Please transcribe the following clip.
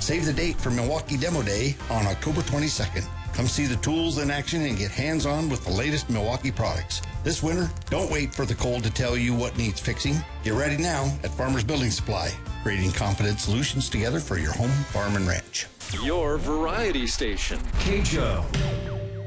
Save the date for Milwaukee Demo Day on October 22nd. Come see the tools in action and get hands-on with the latest Milwaukee products. This winter, don't wait for the cold to tell you what needs fixing. Get ready now at Farmers Building Supply, creating confident solutions together for your home, farm, and ranch. Your variety station. KJO.